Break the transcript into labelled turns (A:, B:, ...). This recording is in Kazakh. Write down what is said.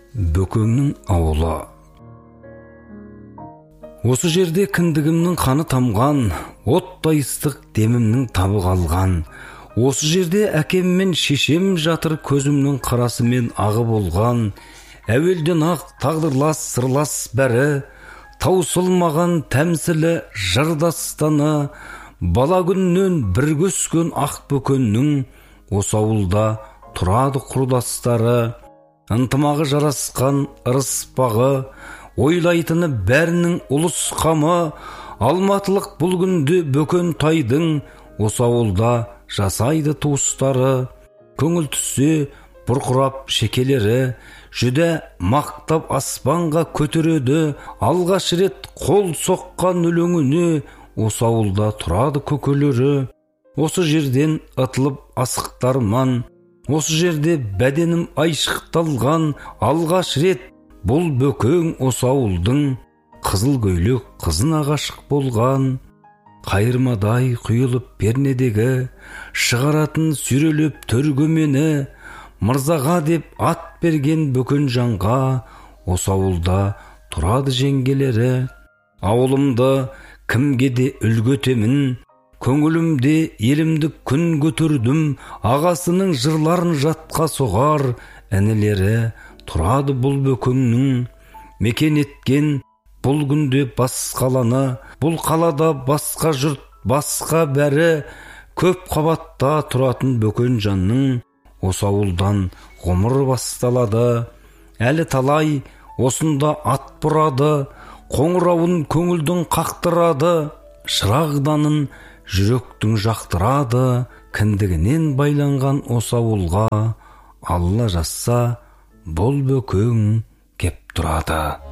A: Бөкеңнің ауылы. Осы жерде кіндігімнің қаны тамған, оттай ыстық демімнің табы қалған. Осы жерде әкем мен шешем жатыр, көзімнің қарасымен ағы болған. Әуелден ақ тағдырлас сырлас бәрі, таусылмаған тәмсілі жырдастаны. Бала күннен бірге өскен ақ бөкеннің, осы ауылда тұрады құрдастары. Ынтымағы жарасқан ырыспағы, ойлайтыны бәрінің ұлыс қамы. Алматылық бұл күнде бөкен тайдың, осы ауылда жасайды туыстары. Көңіл түссе бұрқырап шекелері, жүдә мақтап аспанға көтереді. Алғаш рет қол соққан өлеңіне, осы ауылда тұрады көкелері. Осы жерден ытылып асықтарман, осы жерде бәденім айшықталған. Алғаш рет бұл бөкең осы ауылдың, қызыл көйлек қызына ғашық болған. Қайырмадай құйылып пернедегі, шығаратын сүйрелеп төргөмені. Мырзаға деп ат берген бөкен жанға, осы ауылда тұрады жеңгелері. Ауылымды кімге де үлгі етемін, көңілімде елімді күн көтердім. Ағасының жырларын жатқа соғар, інілері тұрады бұл бөкеңнің. Мекен еткен бұл күнде бас қаланы, бұл қалада басқа жұрт, басқа бәрі. Көп қабатта тұратын бөкен жанның, осы ауылдан ғұмыр басталады. Әлі талай осында ат бұрады, қоңырауын көңілдің қақтырады. Шырағданын жүректің жақтырады. Кіндігінен байланған осы ауылға, Алла жазса бұл бөкең кеп тұрады.